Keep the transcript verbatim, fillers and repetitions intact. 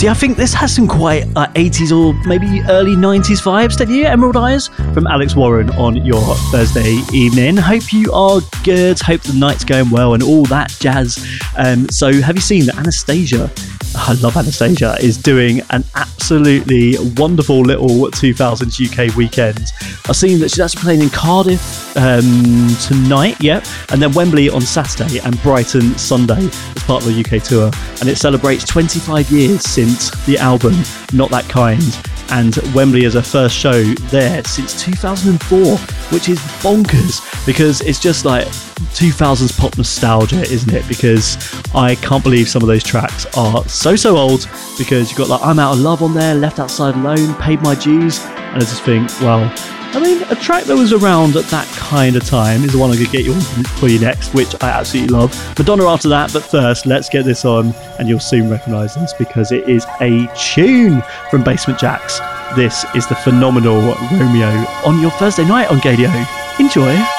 See, I think this has some quite uh, eighties or maybe early nineties vibes, don't you? Emerald Eyes from Alex Warren on your Thursday evening. Hope you are good. Hope the night's going well and all that jazz. Um, so have you seen that Anastasia, I love Anastasia, is doing an absolutely wonderful little two thousands U K weekend. I've seen that she's actually playing in Cardiff um, tonight, yep, and then Wembley on Saturday and Brighton Sunday as part of the U K tour. And it celebrates twenty-five years since the album Not That Kind. And Wembley is her first show there since two thousand four, which is bonkers because it's just like two thousands pop nostalgia, isn't it? Because I can't believe some of those tracks are so, so old, because you've got like I'm Out of Love on there, Left Outside Alone, Paid My Dues, and I just think, well, I mean, a track that was around at that kind of time is the one I could get you on for you next, which I absolutely love. Madonna after that, but first, let's get this on, and you'll soon recognise this because it is a tune from Basement Jaxx. This is the phenomenal Romeo on your Thursday night on Gadio. Enjoy.